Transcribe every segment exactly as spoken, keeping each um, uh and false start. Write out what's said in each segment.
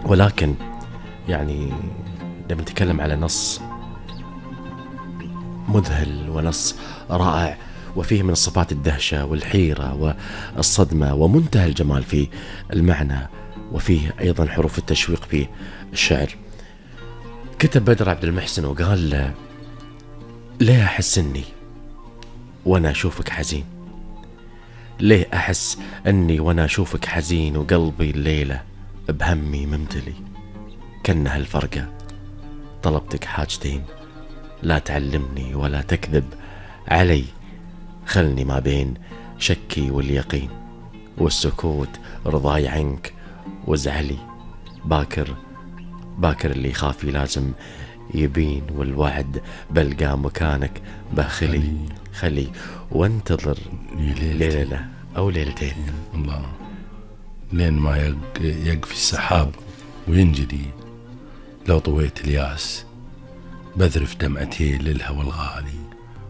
ولكن يعني لما نتكلم على نص مذهل ونص رائع وفيه من الصفات الدهشة والحيرة والصدمة ومنتهى الجمال في المعنى، وفيه أيضا حروف التشويق في الشعر. كتب بدر عبد المحسن وقال: ليه أحس أني وأنا أشوفك حزين؟ ليه أحس أني وأنا أشوفك حزين وقلبي الليلة بهمي ممتلي؟ كأنها الفرقة طلبتك حاجتين، لا تعلمني ولا تكذب علي، خلني ما بين شكي واليقين، والسكوت رضاي عنك وزعلي، باكر باكر اللي خافي لازم يبين، والوعد بلقى مكانك بخلي خلي وانتظر ليلة أو ليلتين. الله، لين ما يقفي السحاب وينجلي، لو طويت الياس بذرف دمعتي للهوى الغالي،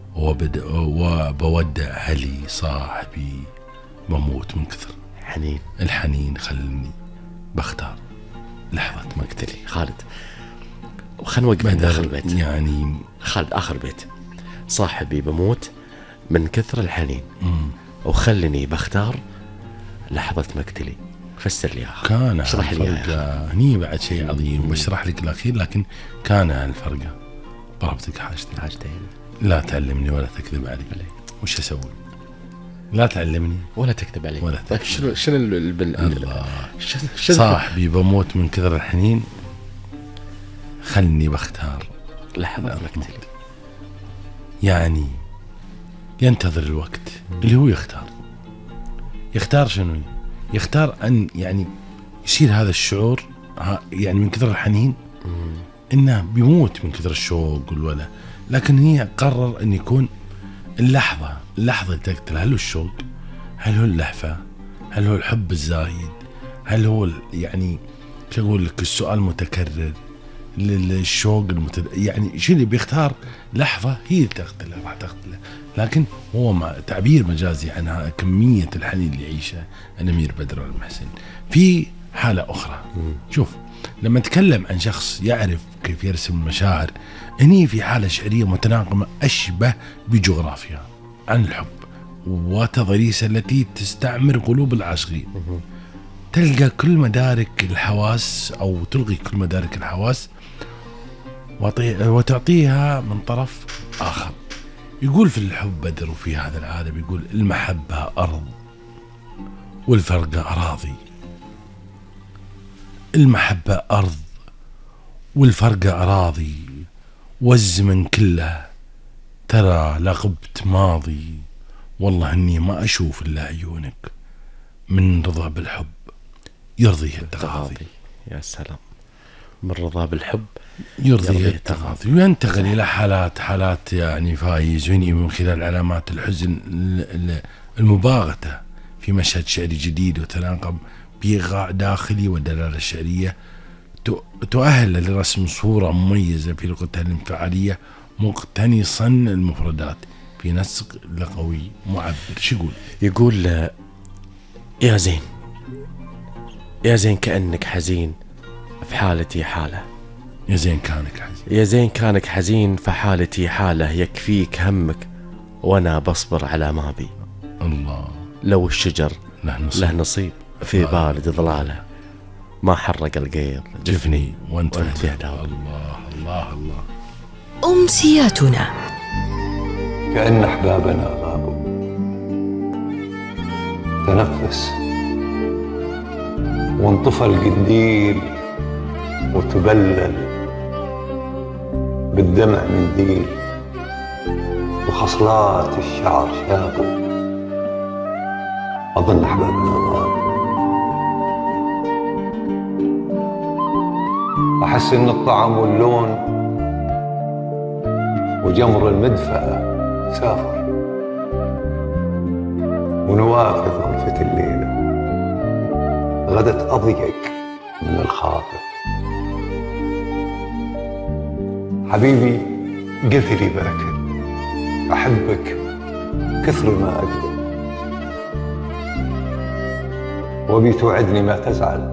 وبودع أهلي صاحبي، بموت من كثر حنين الحنين، خلني بختار لحظة مقتلي. خالد، وخلنا نوقف عند آخر بيت. يعني خالد آخر بيت: صاحبي بموت من كثر الحنين، مم. وخلني بختار لحظة مقتلي. فسر لي يا كان اشرح لي الفرقة هني بعد شيء عظيم، بشرح لك الأخير. لكن كان الفرقة ضربتك حاجتين حاجتين، لا تعلمني ولا تكذب علي. وش أسوي؟ لا تعلمني ولا تكذب علي ولا تكذب. شنو شنو البل... الله، صاحبي بموت من كثر الحنين، خلني بختار لحظة مقتلي. يعني ينتظر الوقت اللي هو يختار. يختار شنو؟ يختار أن يعني يصير هذا الشعور يعني من كثر الحنين إنه بيموت من كثر الشوق والولا، لكن هي قرر أن يكون اللحظة اللحظة اللي تقتل. هل هو الشوق؟ هل هو اللهفة؟ هل هو الحب الزايد؟ هل هو يعني شو أقول لك السؤال المتكرر للشوق المتد... يعني شو اللي بيختار لحظة هي تقتله راح تقتله. لكن هو مع تعبير مجازي عنها كمية الحنين اللي يعيشه الأمير بدر المحسن. في حالة أخرى، شوف لما نتكلم عن شخص يعرف كيف يرسم المشاعر، هني في حالة شعرية متناغمة أشبه بجغرافيا عن الحب وتضاريسه التي تستعمر قلوب العاشقين. تلقى كل مدارك الحواس أو تلغي كل مدارك الحواس وتعطيها من طرف آخر. يقول في الحب بدر وفي هذا العالم، يقول المحبة أرض والفرقة أراضي. المحبة أرض والفرقة أراضي، والزمن كله ترى لغبت ماضي. والله إني ما أشوف إلا عيونك، من رضا بالحب يرضيه التغاضي. يا سلام، من رضا بالحب يرضيه التغاضي. وينتقل إلى حالات حالات يعني فايز وني من خلال علامات الحزن المباغتة في مشهد شعري جديد وتناغم بإيقاع داخلي ودلالة شعرية تؤهل لرسم صورة مميزة في لغتها الانفعالية، مقتنصا المفردات في نسق لغوي معبر. شو يقول؟ يقول: يا زين يا زين كأنك حزين في حالتي حالة. يا زين كانك حزين يا زين كانك حزين فحالتي حالة، يكفيك همك وأنا بصبر على ما بي. الله، لو الشجر له نصيب, له نصيب في بارد ظلاله، ما حرق القير جفني وانت في هداوة. الله الله الله. أمسياتنا كأن أحبابنا غابوا، تنفس وانطفى القنديل وتبلل بالدمع منديل، وخصلات الشعر شابوا. أظن أحبابنا غابوا. أحس إن الطعم واللون وجمر المدفأة سافر، ونوافذ غرفة الليلة غدت أضيق من الخاطر. حبيبي قلت لي باكر أحبك كثر ما أقدر، وبي توعدني ما تزعل